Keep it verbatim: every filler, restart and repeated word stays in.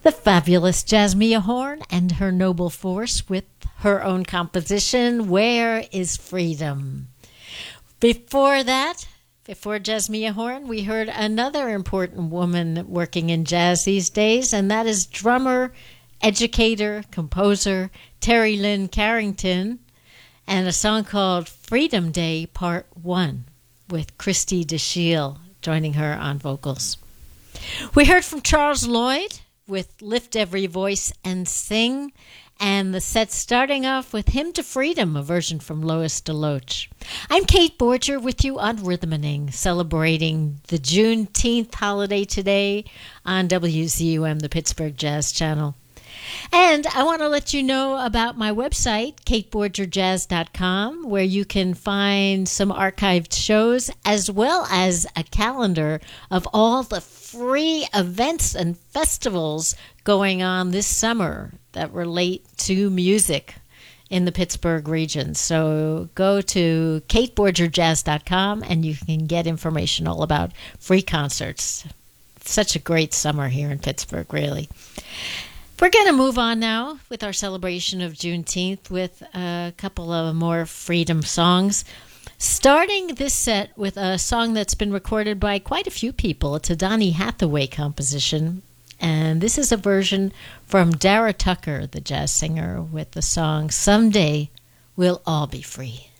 The fabulous Jasmia Horn and her noble force with her own composition, Where is Freedom? Before that, before Jasmia Horn, we heard another important woman working in jazz these days, and that is drummer, educator, composer Terry Lynn Carrington, and a song called Freedom Day Part one with Christy DeShiel joining her on vocals. We heard from Charles Lloyd with Lift Every Voice and Sing, and the set starting off with Hymn to Freedom, a version from Lois DeLoach. I'm Kate Borger with you on Rhythmaning, celebrating the Juneteenth holiday today on W Z U M, the Pittsburgh Jazz Channel. And I want to let you know about my website, kate borger jazz dot com, where you can find some archived shows as well as a calendar of all the free events and festivals going on this summer that relate to music in the Pittsburgh region. So go to kate borger jazz dot com and you can get information all about free concerts. It's such a great summer here in Pittsburgh, really. We're going to move on now with our celebration of Juneteenth with a couple of more freedom songs. Starting this set with a song that's been recorded by quite a few people. It's a Donny Hathaway composition. And this is a version from Dara Tucker, the jazz singer, with the song Someday We'll All Be Free.